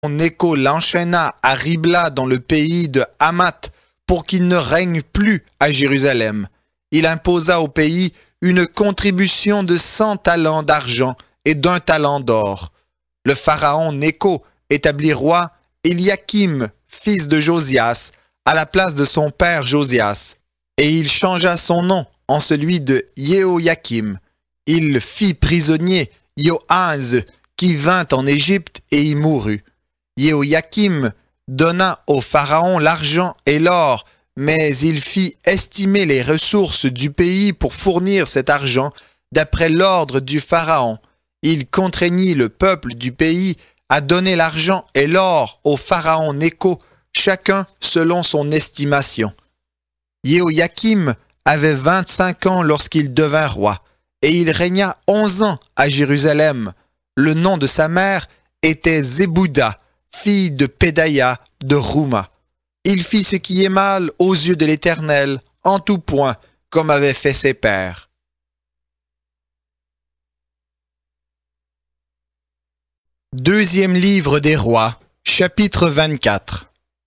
Nécho l'enchaîna à Ribla dans le pays de Hamath pour qu'il ne règne plus à Jérusalem. Il imposa au pays une contribution de 100 talents d'argent et d'1 talent d'or. Le pharaon Nécho établit roi Éliakim, fils de Josias, à la place de son père Josias, et il changea son nom en celui de Jéhoïakim. Il fit prisonnier Joaz, qui vint en Égypte et y mourut. Jéhoïakim donna au pharaon l'argent et l'or, mais il fit estimer les ressources du pays pour fournir cet argent d'après l'ordre du pharaon. Il contraignit le peuple du pays à donner l'argent et l'or au pharaon Nécho, chacun selon son estimation. Jéhoïakim avait 25 ans lorsqu'il devint roi, et il régna 11 ans à Jérusalem. Le nom de sa mère était Zébouda, fille de Pédaïa de Rouma. Il fit ce qui est mal aux yeux de l'Éternel, en tout point, comme avaient fait ses pères. Deuxième livre des rois, chapitre 24.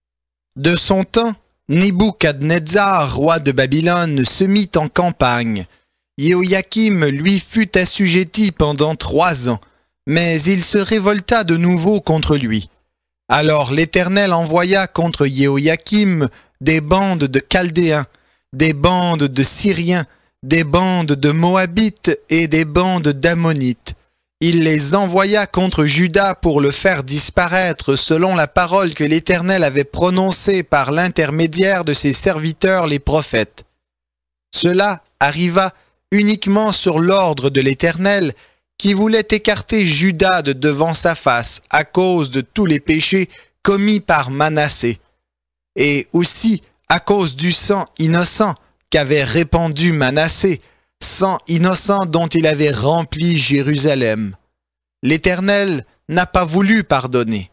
De son temps, Nebuchadnezzar, roi de Babylone, se mit en campagne. Jéhoïakim lui fut assujetti pendant 3 ans, mais il se révolta de nouveau contre lui. Alors l'Éternel envoya contre Jéhoïakim des bandes de Chaldéens, des bandes de Syriens, des bandes de Moabites et des bandes d'Ammonites. Il les envoya contre Juda pour le faire disparaître selon la parole que l'Éternel avait prononcée par l'intermédiaire de ses serviteurs les prophètes. Cela arriva uniquement sur l'ordre de l'Éternel, qui voulait écarter Juda de devant sa face à cause de tous les péchés commis par Manassé, et aussi à cause du sang innocent qu'avait répandu Manassé, sang innocent dont il avait rempli Jérusalem. L'Éternel n'a pas voulu pardonner.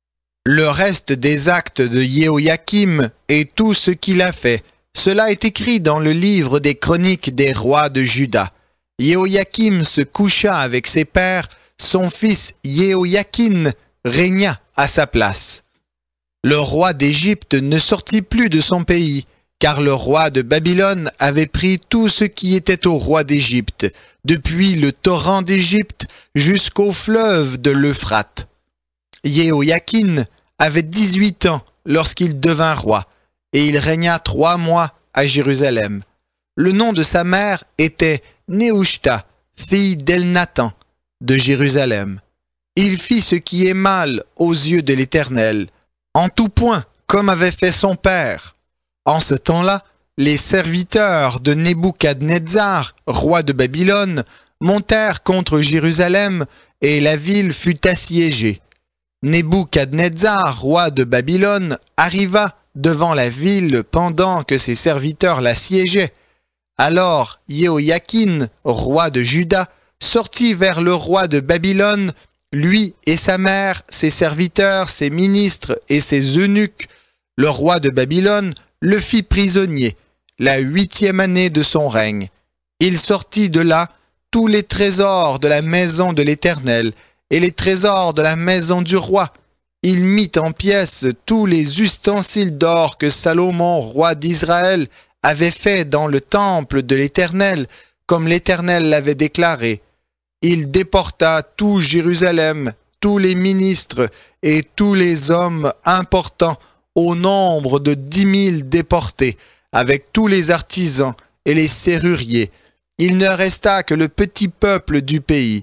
Le reste des actes de Jéhoïakim et tout ce qu'il a fait, cela est écrit dans le livre des chroniques des rois de Juda. Jéhoïakim se coucha avec ses pères, son fils Jéhoïakin régna à sa place. Le roi d'Égypte ne sortit plus de son pays, car le roi de Babylone avait pris tout ce qui était au roi d'Égypte, depuis le torrent d'Égypte jusqu'au fleuve de l'Euphrate. Jéhoïakin avait 18 ans lorsqu'il devint roi, et il régna 3 mois à Jérusalem. Le nom de sa mère était Nehushta, fille d'Elnathan, de Jérusalem. Il fit ce qui est mal aux yeux de l'Éternel, en tout point comme avait fait son père. En ce temps-là, les serviteurs de Nebuchadnezzar, roi de Babylone, montèrent contre Jérusalem et la ville fut assiégée. Nebuchadnezzar, roi de Babylone, arriva devant la ville pendant que ses serviteurs l'assiégeaient. Alors Jéhoïakin, roi de Juda, sortit vers le roi de Babylone, lui et sa mère, ses serviteurs, ses ministres et ses eunuques. Le roi de Babylone le fit prisonnier, la 8e année de son règne. Il sortit de là tous les trésors de la maison de l'Éternel et les trésors de la maison du roi. Il mit en pièces tous les ustensiles d'or que Salomon, roi d'Israël, avait fait dans le temple de l'Éternel, comme l'Éternel l'avait déclaré. Il déporta tout Jérusalem, tous les ministres et tous les hommes importants, au nombre de 10 000 déportés, avec tous les artisans et les serruriers. Il ne resta que le petit peuple du pays.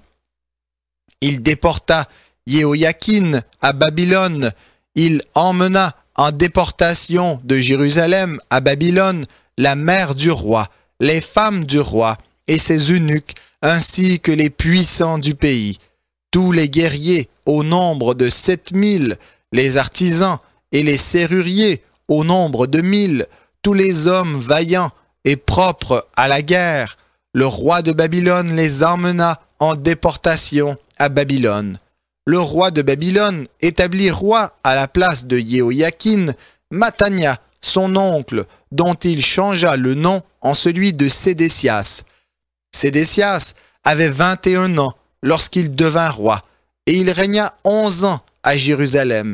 Il déporta Jéhoïakin à Babylone. Il emmena en déportation de Jérusalem à Babylone la mère du roi, les femmes du roi et ses eunuques, ainsi que les puissants du pays. Tous les guerriers au nombre de 7 000, les artisans et les serruriers au nombre de 1000, tous les hommes vaillants et propres à la guerre. Le roi de Babylone les emmena en déportation à Babylone. Le roi de Babylone établit roi à la place de Jéhoïakin, Mathania, son oncle, dont il changea le nom en celui de Sédécias. Sédécias avait 21 ans lorsqu'il devint roi, et il régna 11 ans à Jérusalem.